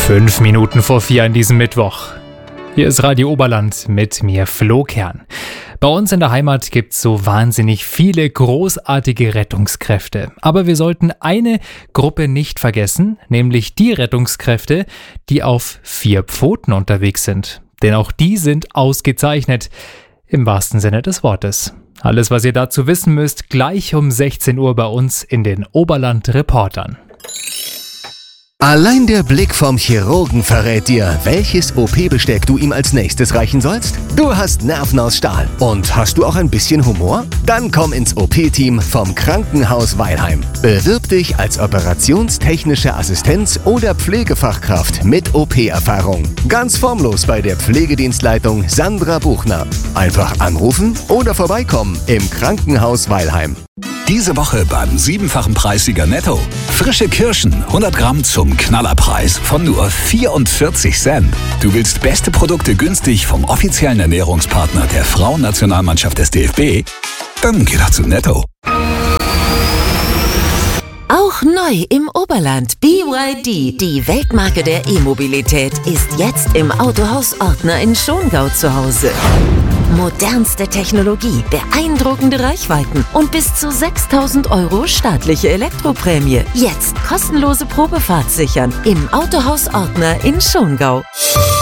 5 Minuten vor 4 an diesem Mittwoch. Hier ist Radio Oberland mit mir, Flo Kern. Bei uns in der Heimat gibt es so wahnsinnig viele großartige Rettungskräfte. Aber wir sollten eine Gruppe nicht vergessen, nämlich die Rettungskräfte, die auf 4 Pfoten unterwegs sind. Denn auch die sind ausgezeichnet, im wahrsten Sinne des Wortes. Alles, was ihr dazu wissen müsst, gleich um 16 Uhr bei uns in den Oberland Reportern. Allein der Blick vom Chirurgen verrät dir, welches OP-Besteck du ihm als nächstes reichen sollst. Du hast Nerven aus Stahl. Und hast du auch ein bisschen Humor? Dann komm ins OP-Team vom Krankenhaus Weilheim. Bewirb dich als operationstechnische Assistenz oder Pflegefachkraft mit OP-Erfahrung. Ganz formlos bei der Pflegedienstleitung Sandra Buchner. Einfach anrufen oder vorbeikommen im Krankenhaus Weilheim. Diese Woche beim 7-fachen Preissieger Netto. Frische Kirschen, 100 Gramm zum Knallerpreis von nur 44 Cent. Du willst beste Produkte günstig vom offiziellen Ernährungspartner der Frauennationalmannschaft des DFB? Dann geh doch zu Netto. Auch neu im Oberland. BYD, die Weltmarke der E-Mobilität, ist jetzt im Autohaus Ortner in Schongau zu Hause. Modernste Technologie, beeindruckende Reichweiten und bis zu 6.000 € staatliche Elektroprämie. Jetzt kostenlose Probefahrt sichern im Autohaus Ortner in Schongau.